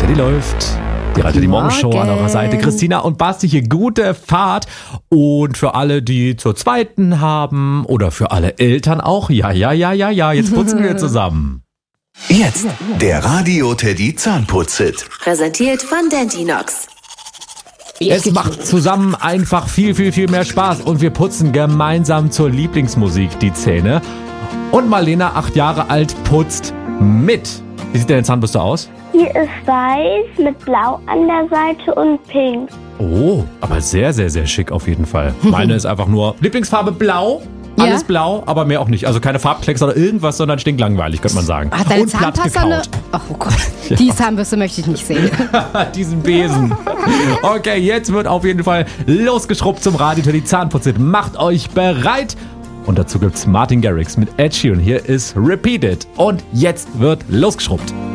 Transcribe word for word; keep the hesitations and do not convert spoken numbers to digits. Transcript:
die läuft. Die Radio Die Morgenshow an eurer Seite. Christina und Basti hier, gute Fahrt. Und für alle, die zur zweiten haben oder für alle Eltern auch, ja, ja, ja, ja, ja, jetzt putzen wir zusammen. Jetzt der Radio Teddy Zahnputz-Hit. Präsentiert von Dentinox. Es macht zusammen einfach viel, viel, viel mehr Spaß. Und wir putzen gemeinsam zur Lieblingsmusik die Zähne. Und Marlena, acht Jahre alt, putzt mit. Wie sieht deine Zahnbürste aus? Die ist weiß mit blau an der Seite und pink. Oh, aber sehr, sehr, sehr schick auf jeden Fall. Meine ist einfach nur Lieblingsfarbe blau. Alles Ja? blau, aber mehr auch nicht. Also keine Farbklecks oder irgendwas, sondern stinklangweilig, könnte man sagen. Hat deine Und platt Zahnpasta eine... gekaut. Oh Gott, die Zahnbürste möchte ich nicht sehen. Diesen Besen. Okay, jetzt wird auf jeden Fall losgeschrubbt zum Radio Teddy Zahnputz-Hit. Macht euch bereit. Und dazu gibt's Martin Garrix mit Ed Sheeran. Hier ist Repeat It. Und jetzt wird losgeschrubbt.